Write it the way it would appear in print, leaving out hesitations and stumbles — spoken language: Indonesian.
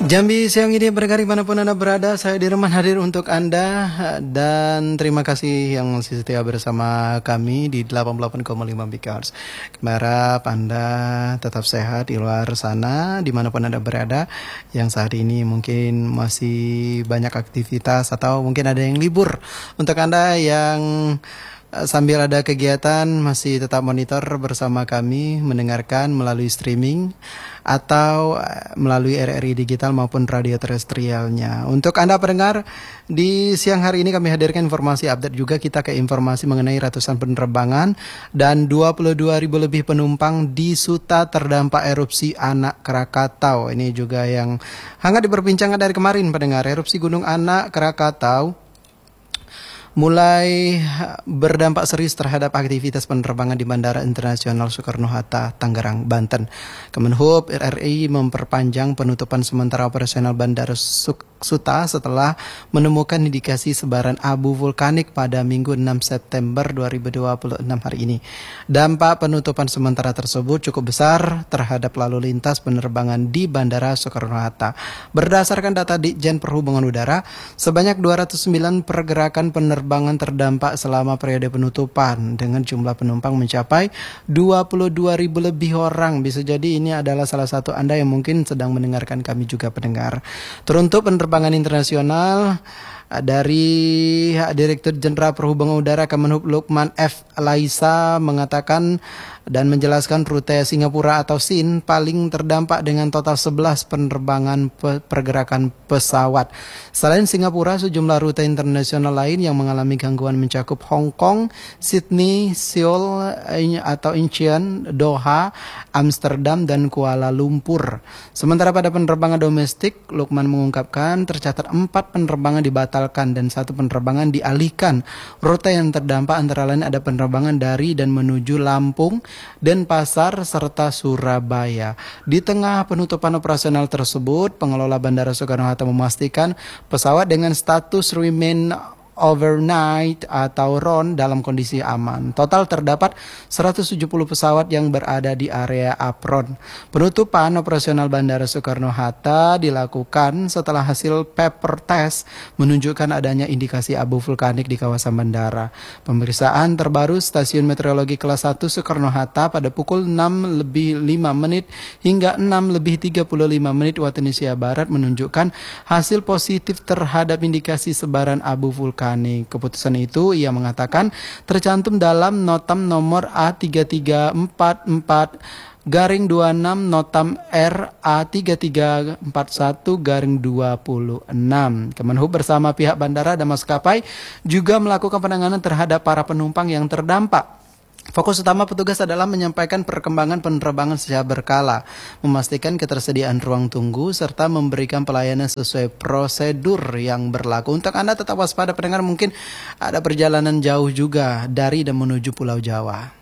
Jambi siang ini berkari manapun Anda berada, saya Dirman hadir untuk Anda dan terima kasih yang masih setia bersama kami di 88,5 MHz. Harap Anda tetap sehat di luar sana, dimanapun Anda berada, yang saat ini mungkin masih banyak aktivitas atau mungkin ada yang libur. Untuk Anda yang sambil ada kegiatan masih tetap monitor bersama kami, mendengarkan melalui streaming atau melalui RRI digital maupun radio terestrialnya. Untuk Anda pendengar, di siang hari ini kami hadirkan informasi update juga, kita ke informasi mengenai ratusan penerbangan dan 22.000 lebih penumpang di Suta terdampak erupsi Anak Krakatau. Ini juga yang hangat diperbincangkan dari kemarin pendengar. Erupsi Gunung Anak Krakatau mulai berdampak serius terhadap aktivitas penerbangan di Bandara Internasional Soekarno-Hatta, Tangerang, Banten. Kemenhub RRI memperpanjang penutupan sementara operasional Bandara Suta setelah menemukan indikasi sebaran abu vulkanik pada Minggu 6 September 2026 hari ini. Dampak penutupan sementara tersebut cukup besar terhadap lalu lintas penerbangan di Bandara Soekarno-Hatta. Berdasarkan data Ditjen Perhubungan Udara, sebanyak 209 pergerakan penerbangan terdampak selama periode penutupan dengan jumlah penumpang mencapai 22.000 lebih orang. Bisa jadi ini adalah salah satu Anda yang mungkin sedang mendengarkan kami juga pendengar. Teruntuk penerbangan internasional, dari Direktur Jenderal Perhubungan Udara Kemenhub Lukman F. Laisa mengatakan dan menjelaskan rute Singapura atau SIN paling terdampak dengan total 11 penerbangan pergerakan pesawat. Selain Singapura, sejumlah rute internasional lain yang mengalami gangguan mencakup Hong Kong, Sydney, Seoul atau Incheon, Doha, Amsterdam, dan Kuala Lumpur. Sementara pada penerbangan domestik, Lukman mengungkapkan tercatat 4 penerbangan dibatalkan dan 1 penerbangan dialihkan. Rute yang terdampak antara lain ada penerbangan dari dan menuju Lampung, Denpasar, serta Surabaya. Di tengah penutupan operasional tersebut, pengelola Bandara Soekarno-Hatta memastikan pesawat dengan status remain overnight atau RON dalam kondisi aman. Total terdapat 170 pesawat yang berada di area apron. Penutupan operasional Bandara Soekarno-Hatta dilakukan setelah hasil paper test menunjukkan adanya indikasi abu vulkanik di kawasan bandara. Pemeriksaan terbaru Stasiun Meteorologi Kelas 1 Soekarno-Hatta pada pukul 6:05 hingga 6:35 waktu Indonesia Barat menunjukkan hasil positif terhadap indikasi sebaran abu vulkanik. Keputusan itu ia mengatakan tercantum dalam Notam nomor A3344/26 Notam RA3341/26. Kemenhub bersama pihak bandara dan maskapai juga melakukan penanganan terhadap para penumpang yang terdampak. Fokus utama petugas adalah menyampaikan perkembangan penerbangan secara berkala, memastikan ketersediaan ruang tunggu, serta memberikan pelayanan sesuai prosedur yang berlaku. Untuk Anda tetap waspada pendengar, mungkin ada perjalanan jauh juga dari dan menuju Pulau Jawa.